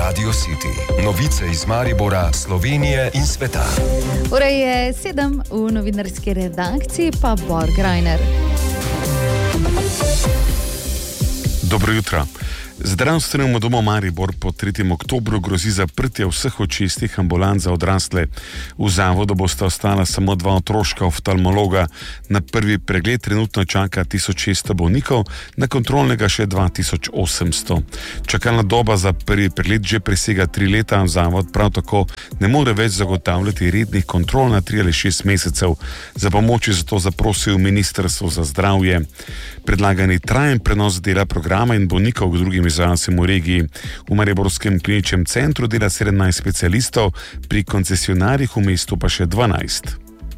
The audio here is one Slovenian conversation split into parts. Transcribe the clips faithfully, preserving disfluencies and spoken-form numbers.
Radio City. Novice iz Maribora, Slovenije in sveta. Ura je sedem, v novinarski redakciji pa Bor Grajner. Dobro jutro. Zdravstvenemu domu Maribor po tretjem oktobru grozi zaprtje vseh očistih ambulant za odrasle. V zavodu bosta ostala samo dva otroška oftalmologa. Na prvi pregled trenutno čaka tisoč šeststo bolnikov, na kontrolnega še dva tisoč osemsto. Čakalna doba za prvi pregled že presega tri leta, zavod prav tako ne more več zagotavljati rednih kontrol na tri ali šest mesecev. Za pomoč je zato zaprosil Ministrstvo za zdravje. Predlagani trajen prenos dela programa in bolnikov k drugim izvajalcem v regiji. V Mariborskem kliničnem centru dela sedemnajst specialistov, pri koncesionarjih v mestu pa še dvanajst.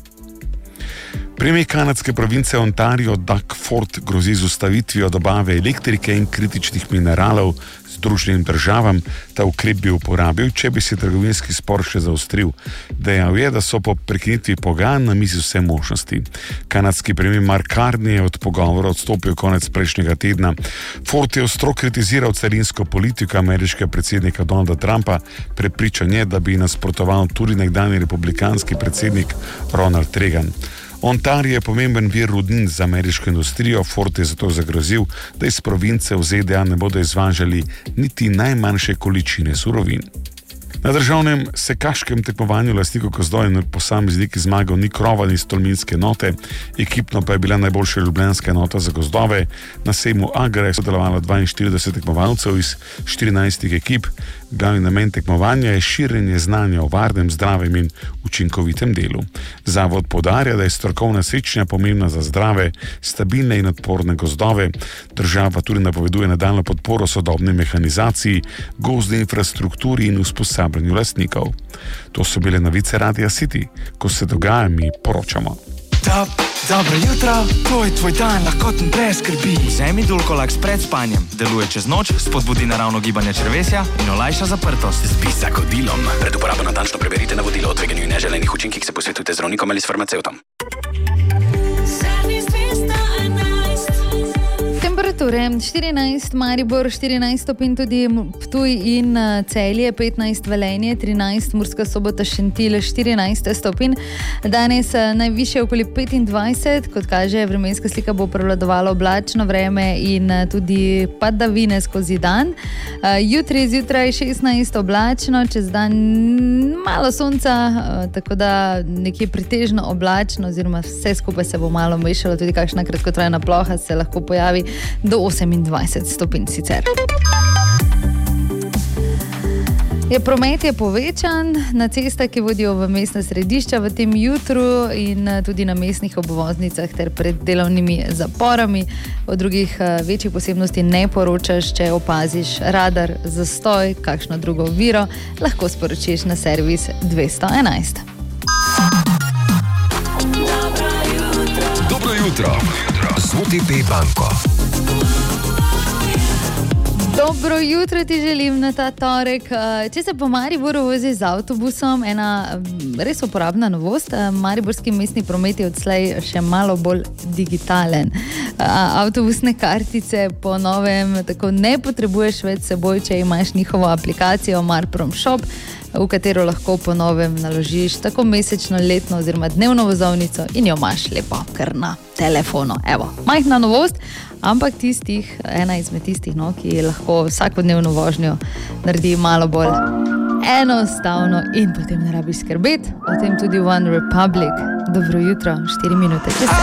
Premijer kanadske province Ontario Doug Ford grozi z ustavitvijo dobave elektrike in kritičnih mineralov Združenim državam. Ta ukrep bi uporabil, če bi se trgovinski spor še zaostril. Dejal je, da so po prekinitvi pogajanj na mizi vse možnosti. Kanadski premijer Mark Carney je od pogovora odstopil konec prejšnjega tedna. Ford je ostro kritiziral carinsko politiko ameriškega predsednika Donalda Trumpa, prepričan je, da bi nasprotoval tudi nekdanji republikanski predsednik Ronald Reagan. Ontario je pomemben vir rudnin za ameriško industrijo. Ford je zato zagrozil, da iz province v Z D A ne bodo izvažali niti najmanjše količine surovin. Na državnem sekaškem tekmovanju lastnikov gozdov in posamezniki zmagal ni krova ni stolminske enote, ekipno pa je bila najboljša ljubljanska enota za gozdove. Na sejmu Agra je sodelovalo dvainštirideset tekmovalcev iz štirinajstih ekip. Glavni namen tekmovanja je širjenje znanja o varnem, zdravem in učinkovitem delu. Zavod poudarja, da je strokovna sečnja pomembna za zdrave, stabilne in odporne gozdove. Država tudi napoveduje nadaljnjo podporo sodobni mehanizaciji, gozdni infrastrukturi in usposabljanju lastnikov. To so bile novice Radia City. Ko se dogaja, mi poročamo. Dob, dobro jutro, to je tvoj dan, lahkoten brez skrbi. Vzemi Dulcolax pred spanjem, deluje čez noč, spodbudi naravno gibanje črevesja in olajša zaprtost. Spi z zagodilom. Pred uporabo natančno preberite navodilo o tveganju in neželenih učinkih, se posvetujte z zdravnikom ali s farmacevtom. Temperature štirinajst, Maribor štirinajst stopinj, tudi Ptuj in Celje petnajst, Velenje trinajst, Murska Sobota, Šentilj štirinajst stopinj. Danes najvišje okoli petindvajset, kot kaže vremenska slika, bo prevladovalo oblačno vreme in tudi padavine skozi dan. Jutri zjutraj šestnajst oblačno, čez dan malo sonca, tako da nekje pretežno oblačno, oziroma vse skupaj se bo malo mešalo, tudi kakšna kratkotrajna ploha se lahko pojavi do osemindvajset stopinj sicer. Je, promet je povečan na cestah, ki vodijo v mestna središča v tem jutru in tudi na mestnih obvoznicah ter pred delovnimi zaporami. O drugih večjih posebnosti ne poročaš, če opaziš radar, zastoj, kakšno drugo oviro, lahko sporočiš na servis dvesto enajst. Dobro jutro z O T P banko. Dobro jutro ti želim na ta torek. Če se po Mariboru vozi z avtobusom, ena res uporabna novost. Mariborski mestni promet je odslej še malo bolj digitalen. Avtobusne kartice po novem tako ne potrebuješ več seboj, če imaš njihovo aplikacijo Marprom Shop, v katero lahko po novem naložiš tako mesečno, letno oziroma dnevno vozovnico in jo imaš lepo kar na telefonu. Evo, majhna novost, ampak tistih, ena izmed tistih, no, ki lahko vsakodnevno vožnjo naredi malo bolj enostavno in potem ne rabiš skrbeti. O tem tudi One Republic. Dobro jutro, štiri minute čez.